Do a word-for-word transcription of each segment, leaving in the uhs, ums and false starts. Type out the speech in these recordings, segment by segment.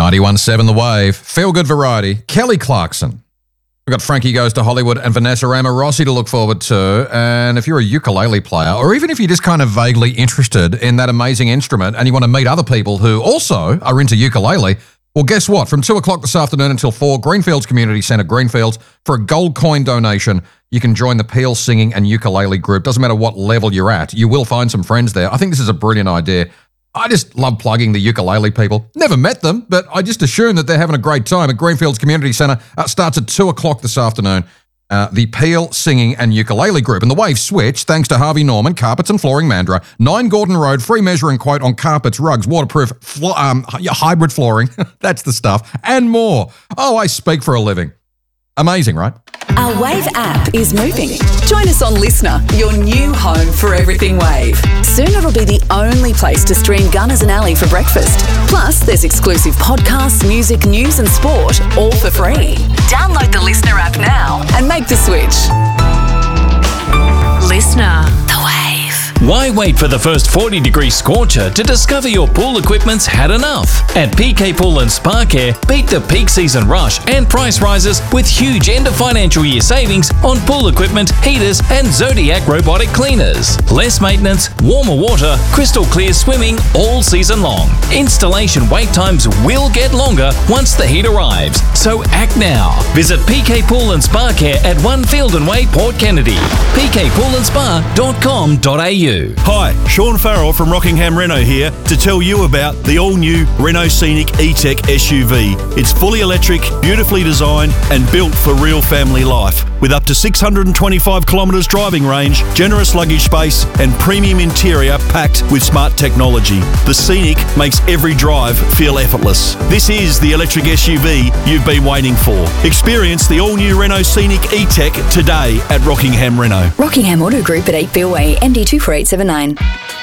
ninety-one point seven The Wave. Feel good variety. Kelly Clarkson. We've got Frankie Goes to Hollywood and Vanessa Amorossi to look forward to. And if you're a ukulele player, or even if you're just kind of vaguely interested in that amazing instrument and you want to meet other people who also are into ukulele, well, guess what? From two o'clock this afternoon until four, Greenfields Community Centre, Greenfields, for a gold coin donation, you can join the Peel Singing and Ukulele group. Doesn't matter what level you're at. You will find some friends there. I think this is a brilliant idea. I just love plugging the ukulele people. Never met them, but I just assume that they're having a great time at Greenfields Community Centre. Uh, starts at two o'clock this afternoon. Uh, the Peel Singing and Ukulele group. And the Wave switch, thanks to Harvey Norman, Carpets and Flooring Mandurah, nine Gordon Road, free measuring quote on carpets, rugs, waterproof, flo- um, hybrid flooring. That's the stuff. And more. Oh, I speak for a living. Amazing, right? Our Wave app is moving. Join us on Listener, your new home for everything Wave. Soon it'll be the only place to stream Gunners and Alley for breakfast. Plus, there's exclusive podcasts, music, news and sport, all for free. Download the Listener app now and make the switch. Listener. The Wave. Why wait for the first forty degree scorcher to discover your pool equipment's had enough? At P K Pool and Spa Care, beat the peak season rush and price rises with huge end of financial year savings on pool equipment, heaters and Zodiac robotic cleaners. Less maintenance, warmer water, crystal clear swimming all season long. Installation wait times will get longer once the heat arrives, so act now. Visit P K Pool and Spa Care at One Fielden Way, Port Kennedy. p k pool and spa dot com dot a u. Hi, Sean Farrell from Rockingham Renault here to tell you about the all-new Renault Scenic E-Tech S U V. It's fully electric, beautifully designed and built for real family life. With up to six hundred twenty-five kilometres driving range, generous luggage space and premium interior packed with smart technology, the Scenic makes every drive feel effortless. This is the electric S U V you've been waiting for. Experience the all-new Renault Scenic E-Tech today at Rockingham Renault. Rockingham Auto Group at eight Beale Way, M D two four eight seven nine.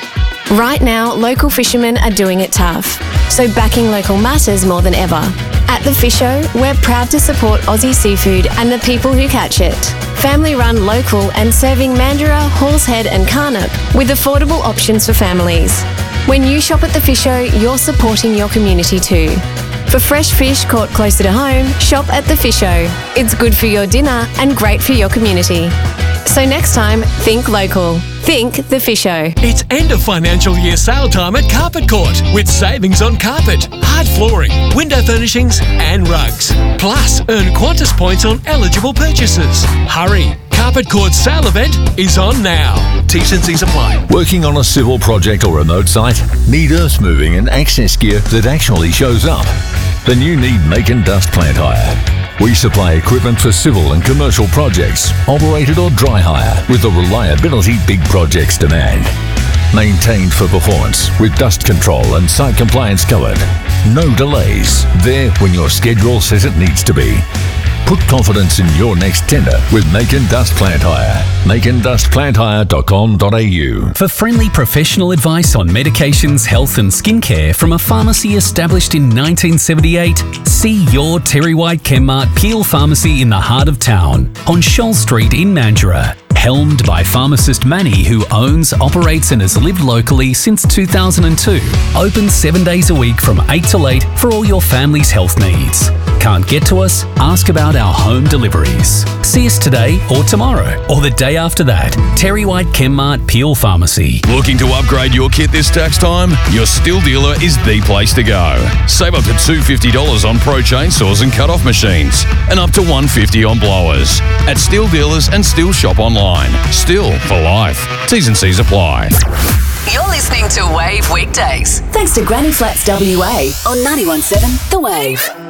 Right now, local fishermen are doing it tough, so backing local matters more than ever. At The Fish Show, we're proud to support Aussie seafood and the people who catch it. Family run, local and serving Mandurah, Halls Head and Carnup with affordable options for families. When you shop at The Fish Show, you're supporting your community too. For fresh fish caught closer to home, shop at The Fish Show. It's good for your dinner and great for your community. So next time, think local. Think The Fish Show. It's end of financial year sale time at Carpet Court with savings on carpet, hard flooring, window furnishings and rugs. Plus, earn Qantas points on eligible purchases. Hurry! Carpet Court's sale event is on now. T's and C's apply. Working on a civil project or remote site? Need earth moving and access gear that actually shows up? Then you need Make and Dust Plant Hire. We supply equipment for civil and commercial projects, operated or dry hire, with the reliability big projects demand. Maintained for performance, with dust control and site compliance covered. No delays. There when your schedule says it needs to be. Put confidence in your next tender with Make and Dust Plant Hire. make and dust plant hire dot com dot a u. For friendly professional advice on medications, health and skincare from a pharmacy established in nineteen seventy-eight, see your Terry White Chemmart Peel Pharmacy in the heart of town on Shoal Street in Mandurah. Helmed by pharmacist Manny, who owns, operates and has lived locally since two thousand two. Open seven days a week from eight till eight for all your family's health needs. Can't get to us? Ask about our home deliveries. See us today or tomorrow or the day after that. Terry White Chemmart Peel Pharmacy. Looking to upgrade your kit this tax time? Your Stihl dealer is the place to go. Save up to two hundred fifty dollars on pro chainsaws and cut-off machines and up to one hundred fifty dollars on blowers. At Stihl Dealers and Stihl Shop Online. Stihl for life. T's and C's apply. You're listening to Wave Weekdays. Thanks to Granny Flats W A on ninety-one point seven The Wave.